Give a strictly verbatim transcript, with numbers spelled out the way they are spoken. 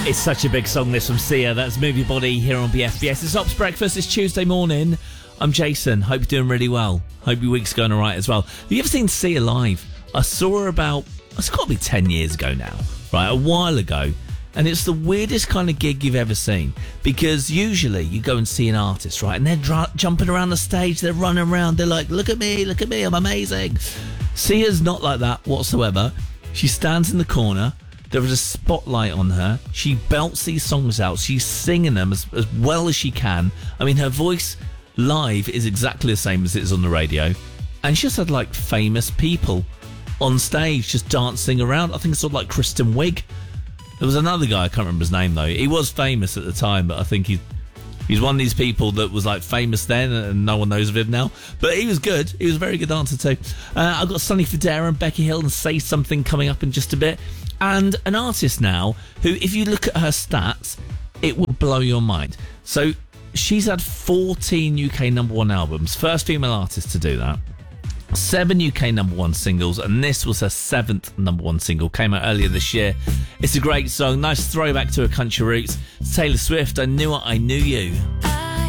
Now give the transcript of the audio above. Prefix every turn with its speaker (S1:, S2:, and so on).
S1: It's such a big song, this, from Sia. That's Move Your Body here on B F B S. It's Ops Breakfast. It's Tuesday morning. I'm Jason. Hope you're doing really well. Hope your week's going all right as well. Have you ever seen Sia live? I saw her about, it's got to be ten years ago now, right? A while ago. And it's the weirdest kind of gig you've ever seen. Because usually you go and see an artist, right? And they're dr- jumping around the stage. They're running around. They're like, look at me, look at me. I'm amazing. Sia's not like that whatsoever. She stands in the corner. There is a spotlight on her. She belts these songs out. She's singing them as, as well as she can. I mean, her voice live is exactly the same as it is on the radio. And she just had, like, famous people on stage just dancing around. I think it's sort of like Kristen Wiig. There was another guy, I can't remember his name, though. He was famous at the time, but I think he, he's one of these people that was, like, famous then and no one knows of him now. But he was good. He was a very good dancer, too. Uh, I've got Sonny Fodera and Becky Hill and Say Something coming up in just a bit. And an artist now who, if you look at her stats, it will blow your mind. So she's had fourteen U K number one albums. First female artist to do that. Seven U K number one singles. And this was her seventh number one single. Came out earlier this year. It's a great song. Nice throwback to her country roots. It's Taylor Swift, I Knew It, I Knew You.